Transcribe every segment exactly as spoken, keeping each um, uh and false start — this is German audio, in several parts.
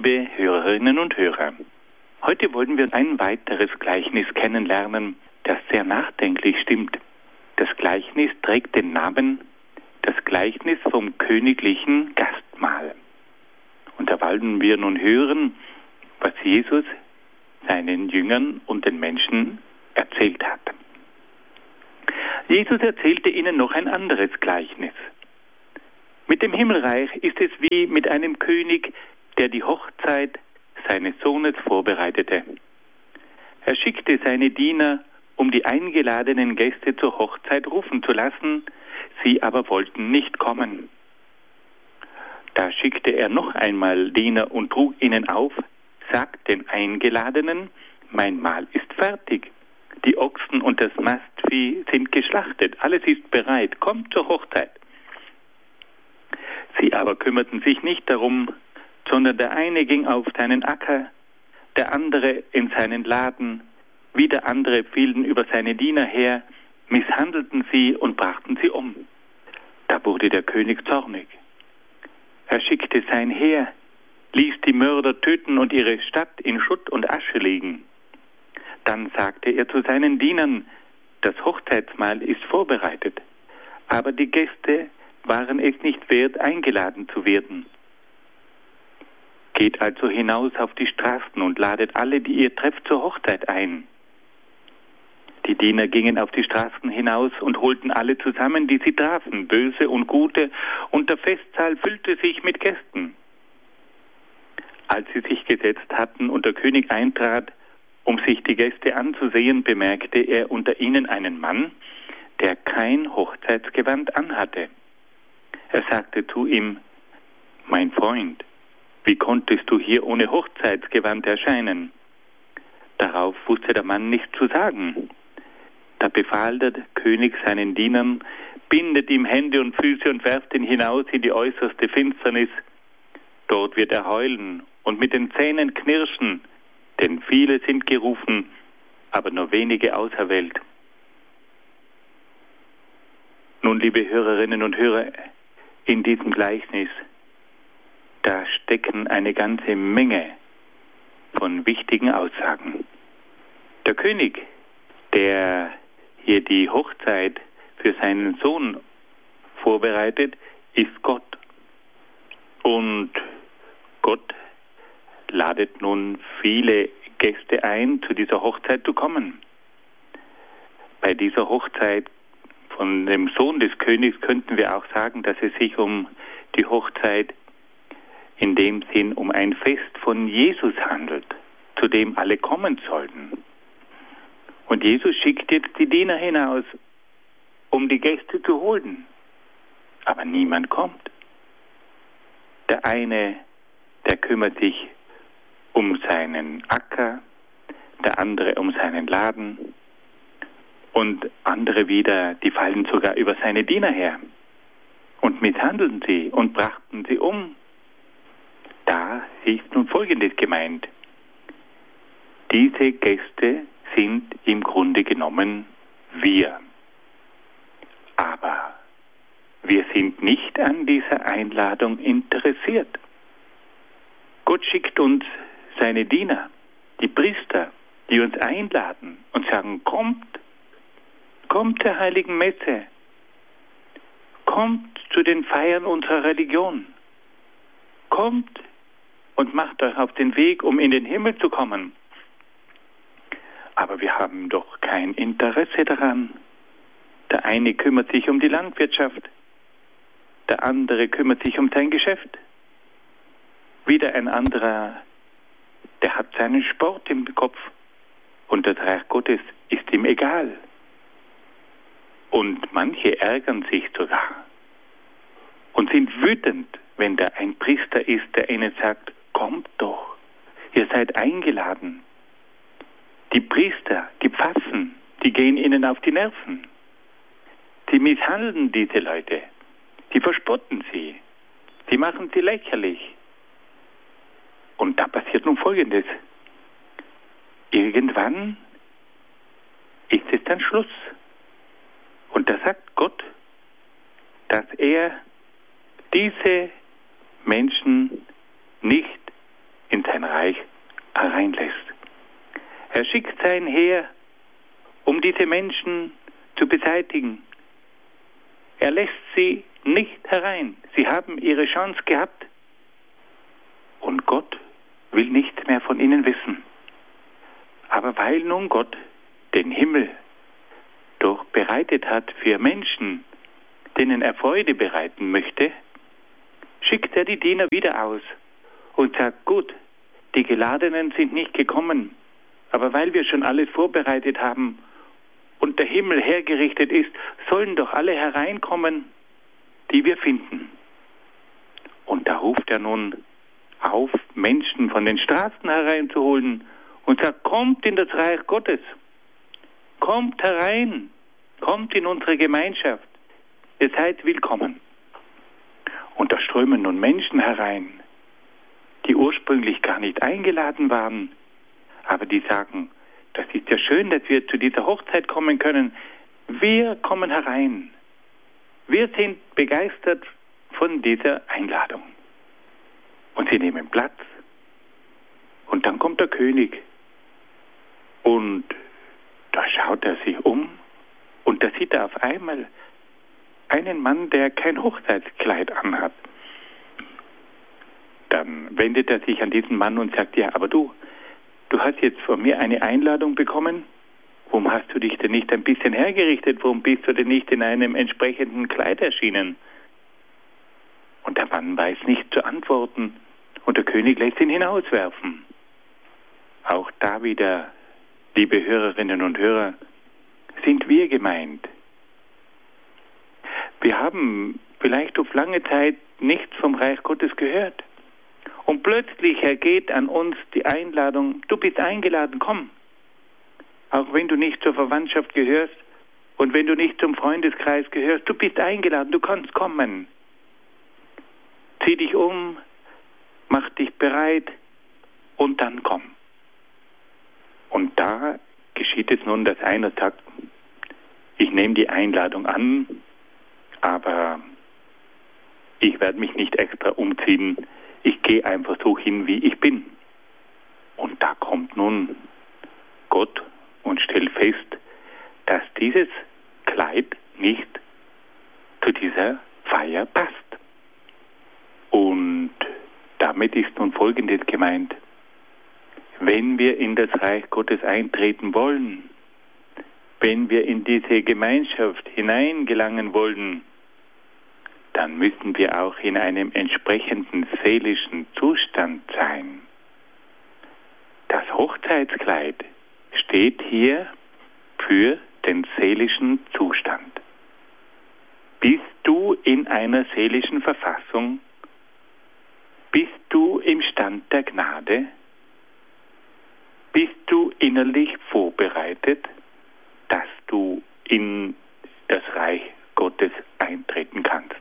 liebe Hörerinnen und Hörer. Heute wollen wir ein weiteres Gleichnis kennenlernen, das sehr nachdenklich stimmt. Das Gleichnis trägt den Namen Das Gleichnis vom königlichen Gastmahl. Und da wollen wir nun hören, was Jesus seinen Jüngern und den Menschen erzählt hat. Jesus erzählte ihnen noch ein anderes Gleichnis. Mit dem Himmelreich ist es wie mit einem König, der die Hochzeit seines Sohnes vorbereitete. Er schickte seine Diener, um die eingeladenen Gäste zur Hochzeit rufen zu lassen, sie aber wollten nicht kommen. Da schickte er noch einmal Diener und trug ihnen auf: Sagt den Eingeladenen, mein Mahl ist fertig. Die Ochsen und das Mastvieh sind geschlachtet, alles ist bereit, kommt zur Hochzeit. Sie aber kümmerten sich nicht darum, sondern der eine ging auf seinen Acker, der andere in seinen Laden, wieder andere fielen über seine Diener her, misshandelten sie und brachten sie um. Da wurde der König zornig. Er schickte sein Heer, ließ die Mörder töten und ihre Stadt in Schutt und Asche liegen. Dann sagte er zu seinen Dienern: Das Hochzeitsmahl ist vorbereitet, aber die Gäste waren es nicht wert, eingeladen zu werden. Geht also hinaus auf die Straßen und ladet alle, die ihr trefft, zur Hochzeit ein. Die Diener gingen auf die Straßen hinaus und holten alle zusammen, die sie trafen, böse und gute, und der Festsaal füllte sich mit Gästen. Als sie sich gesetzt hatten und der König eintrat, um sich die Gäste anzusehen, bemerkte er unter ihnen einen Mann, der kein Hochzeitsgewand anhatte. Er sagte zu ihm: Mein Freund, wie konntest du hier ohne Hochzeitsgewand erscheinen? Darauf wusste der Mann nichts zu sagen. Da befahl der König seinen Dienern: Bindet ihm Hände und Füße und werft ihn hinaus in die äußerste Finsternis. Dort wird er heulen und mit den Zähnen knirschen, denn viele sind gerufen, aber nur wenige auserwählt. Nun, liebe Hörerinnen und Hörer, in diesem Gleichnis, da stecken eine ganze Menge von wichtigen Aussagen. Der König, der hier die Hochzeit für seinen Sohn vorbereitet, ist Gott. Und Gott ladet nun viele Gäste ein, zu dieser Hochzeit zu kommen. Bei dieser Hochzeit von dem Sohn des Königs könnten wir auch sagen, dass es sich um die Hochzeit in dem Sinn um ein Fest von Jesus handelt, zu dem alle kommen sollten. Und Jesus schickt jetzt die Diener hinaus, um die Gäste zu holen. Aber niemand kommt. Der eine, der kümmert sich um seinen Acker, der andere um seinen Laden und andere wieder, die fallen sogar über seine Diener her und misshandeln sie und brachten sie um. Da ist nun Folgendes gemeint: Diese Gäste sind im Grunde genommen wir. Aber wir sind nicht an dieser Einladung interessiert. Gott schickt uns seine Diener, die Priester, die uns einladen und sagen: Kommt, kommt zur heiligen Messe, kommt zu den Feiern unserer Religion, kommt und macht euch auf den Weg, um in den Himmel zu kommen. Aber wir haben doch kein Interesse daran. Der eine kümmert sich um die Landwirtschaft, der andere kümmert sich um sein Geschäft. Wieder ein anderer, der hat seinen Sport im Kopf und das Reich Gottes ist ihm egal. Und manche ärgern sich sogar und sind wütend, wenn da ein Priester ist, der ihnen sagt: Kommt doch, ihr seid eingeladen. Die Priester, die Pfaffen, die gehen ihnen auf die Nerven. Sie misshandeln diese Leute, sie verspotten sie, sie machen sie lächerlich. Und da passiert nun Folgendes: Irgendwann ist es dann Schluss. Und da sagt Gott, dass er diese Menschen nicht in Er schickt sein Heer, um diese Menschen zu beseitigen. Er lässt sie nicht herein. Sie haben ihre Chance gehabt. Und Gott will nichts mehr von ihnen wissen. Aber weil nun Gott den Himmel doch bereitet hat für Menschen, denen er Freude bereiten möchte, schickt er die Diener wieder aus und sagt, gut, die Geladenen sind nicht gekommen, aber weil wir schon alles vorbereitet haben und der Himmel hergerichtet ist, sollen doch alle hereinkommen, die wir finden. Und da ruft er nun auf, Menschen von den Straßen hereinzuholen und sagt, kommt in das Reich Gottes, kommt herein, kommt in unsere Gemeinschaft, ihr seid willkommen. Und da strömen nun Menschen herein, die ursprünglich gar nicht eingeladen waren, aber die sagen, das ist ja schön, dass wir zu dieser Hochzeit kommen können. Wir kommen herein. Wir sind begeistert von dieser Einladung. Und sie nehmen Platz. Und dann kommt der König. Und da schaut er sich um. Und da sieht er auf einmal einen Mann, der kein Hochzeitskleid anhat. Dann wendet er sich an diesen Mann und sagt, ja, aber du, du hast jetzt von mir eine Einladung bekommen. Warum hast du dich denn nicht ein bisschen hergerichtet? Warum bist du denn nicht in einem entsprechenden Kleid erschienen? Und der Mann weiß nicht zu antworten. Und der König lässt ihn hinauswerfen. Auch da wieder, liebe Hörerinnen und Hörer, sind wir gemeint. Wir haben vielleicht auf lange Zeit nichts vom Reich Gottes gehört. Und plötzlich ergeht an uns die Einladung, du bist eingeladen, komm. Auch wenn du nicht zur Verwandtschaft gehörst und wenn du nicht zum Freundeskreis gehörst, du bist eingeladen, du kannst kommen. Zieh dich um, mach dich bereit und dann komm. Und da geschieht es nun, dass einer sagt, ich nehme die Einladung an, aber ich werde mich nicht extra umziehen. Ich gehe einfach so hin, wie ich bin. Und da kommt nun Gott und stellt fest, dass dieses Kleid nicht zu dieser Feier passt. Und damit ist nun Folgendes gemeint. Wenn wir in das Reich Gottes eintreten wollen, wenn wir in diese Gemeinschaft hineingelangen wollen, dann müssen wir auch in einem entsprechenden seelischen Zustand sein. Das Hochzeitskleid steht hier für den seelischen Zustand. Bist du in einer seelischen Verfassung? Bist du im Stand der Gnade? Bist du innerlich vorbereitet, dass du in das Reich Gottes eintreten kannst?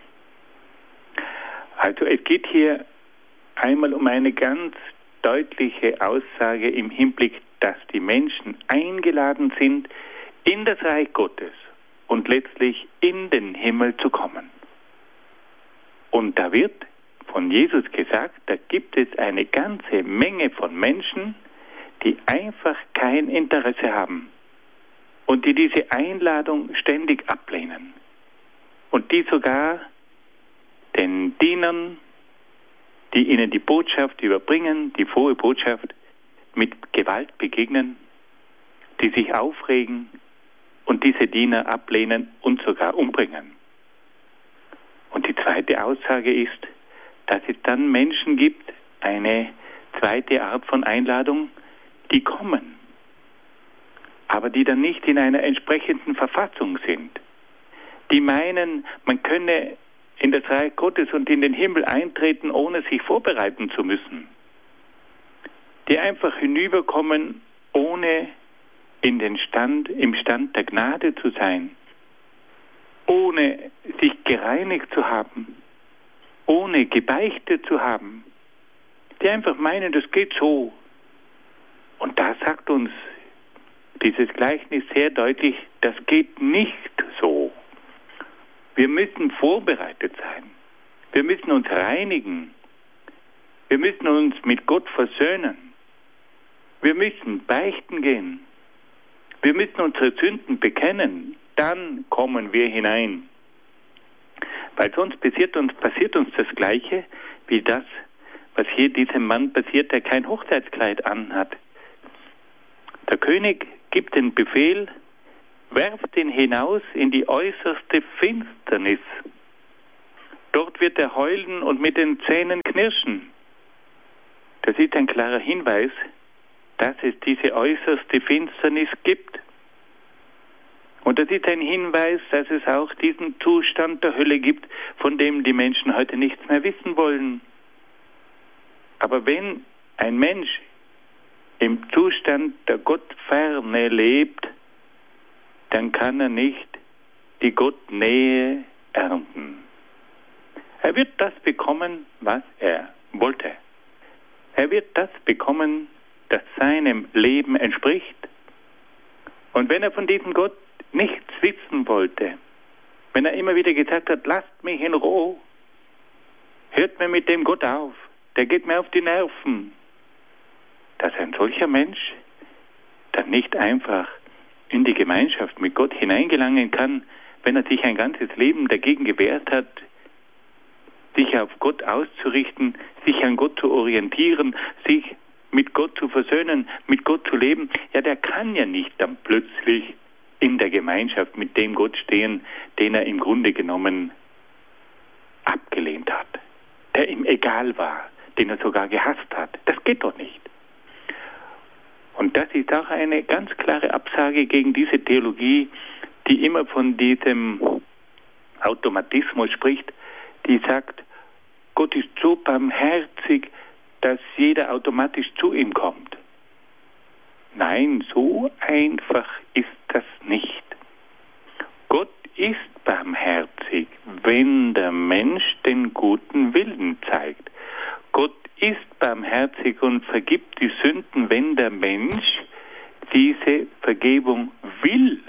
Also es geht hier einmal um eine ganz deutliche Aussage im Hinblick, dass die Menschen eingeladen sind, in das Reich Gottes und letztlich in den Himmel zu kommen. Und da wird von Jesus gesagt, da gibt es eine ganze Menge von Menschen, die einfach kein Interesse haben und die diese Einladung ständig ablehnen und die sogar den Dienern, die ihnen die Botschaft überbringen, die frohe Botschaft, mit Gewalt begegnen, die sich aufregen und diese Diener ablehnen und sogar umbringen. Und die zweite Aussage ist, dass es dann Menschen gibt, eine zweite Art von Einladung, die kommen, aber die dann nicht in einer entsprechenden Verfassung sind. Die meinen, man könne in das Reich Gottes und in den Himmel eintreten, ohne sich vorbereiten zu müssen. Die einfach hinüberkommen, ohne in den Stand, im Stand der Gnade zu sein, ohne sich gereinigt zu haben, ohne gebeichtet zu haben. Die einfach meinen, das geht so. Und da sagt uns dieses Gleichnis sehr deutlich, das geht nicht so. Wir müssen vorbereitet sein. Wir müssen uns reinigen. Wir müssen uns mit Gott versöhnen. Wir müssen beichten gehen. Wir müssen unsere Sünden bekennen. Dann kommen wir hinein. Weil sonst passiert uns, passiert uns das Gleiche wie das, was hier diesem Mann passiert, der kein Hochzeitskleid anhat. Der König gibt den Befehl, werft ihn hinaus in die äußerste Finsternis. Dort wird er heulen und mit den Zähnen knirschen. Das ist ein klarer Hinweis, dass es diese äußerste Finsternis gibt. Und das ist ein Hinweis, dass es auch diesen Zustand der Hölle gibt, von dem die Menschen heute nichts mehr wissen wollen. Aber wenn ein Mensch im Zustand der Gottferne lebt, dann kann er nicht die Gottnähe ernten. Er wird das bekommen, was er wollte. Er wird das bekommen, das seinem Leben entspricht. Und wenn er von diesem Gott nichts wissen wollte, wenn er immer wieder gesagt hat, lasst mich in Ruhe, hört mir mit dem Gott auf, der geht mir auf die Nerven, dass ein solcher Mensch dann nicht einfach in die Gemeinschaft mit Gott hineingelangen kann, wenn er sich ein ganzes Leben dagegen gewehrt hat, sich auf Gott auszurichten, sich an Gott zu orientieren, sich mit Gott zu versöhnen, mit Gott zu leben. Ja, der kann ja nicht dann plötzlich in der Gemeinschaft mit dem Gott stehen, den er im Grunde genommen abgelehnt hat, der ihm egal war, den er sogar gehasst hat. Das geht doch nicht. Und das ist auch eine ganz klare Absage gegen diese Theologie, die immer von diesem Automatismus spricht, die sagt, Gott ist so barmherzig, dass jeder automatisch zu ihm kommt. Nein, so einfach ist das nicht. Gott ist barmherzig, wenn der Mensch den guten Willen zeigt. Gott ist barmherzig und vergibt die Sünden, wenn der Mensch diese Vergebung will.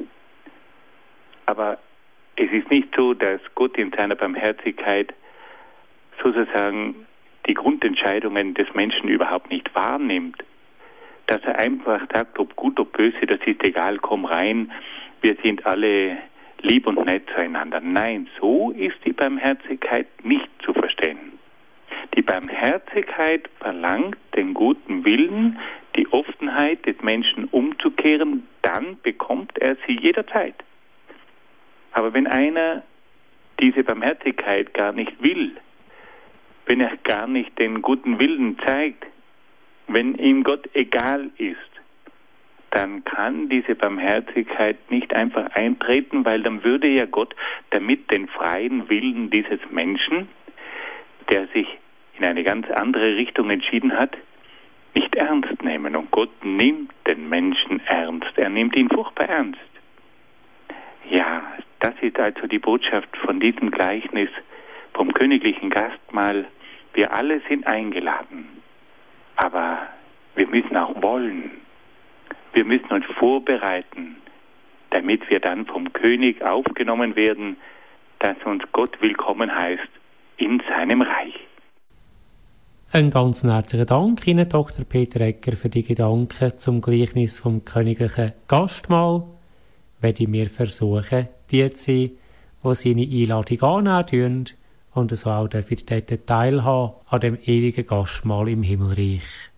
Aber es ist nicht so, dass Gott in seiner Barmherzigkeit sozusagen die Grundentscheidungen des Menschen überhaupt nicht wahrnimmt. Dass er einfach sagt, ob gut, ob böse, das ist egal, komm rein, wir sind alle lieb und nett zueinander. Nein, so ist die Barmherzigkeit nicht zu verstehen. Die Barmherzigkeit verlangt den guten Willen, die Offenheit des Menschen umzukehren, dann bekommt er sie jederzeit. Aber wenn einer diese Barmherzigkeit gar nicht will, wenn er gar nicht den guten Willen zeigt, wenn ihm Gott egal ist, dann kann diese Barmherzigkeit nicht einfach eintreten, weil dann würde ja Gott damit den freien Willen dieses Menschen, der sich in eine ganz andere Richtung entschieden hat, nicht ernst nehmen. Und Gott nimmt den Menschen ernst. Er nimmt ihn furchtbar ernst. Ja, das ist also die Botschaft von diesem Gleichnis vom königlichen Gastmahl. Wir alle sind eingeladen. Aber wir müssen auch wollen. Wir müssen uns vorbereiten, damit wir dann vom König aufgenommen werden, dass uns Gott willkommen heißt in seinem Reich. Ein ganz herzlichen Dank Ihnen, Doktor Peter Egger, für die Gedanken zum Gleichnis vom königlichen Gastmahl. Werde wir versuchen, die zu sein, die seine Einladung annehmen und so auch dort teilhaben an dem ewigen Gastmahl im Himmelreich.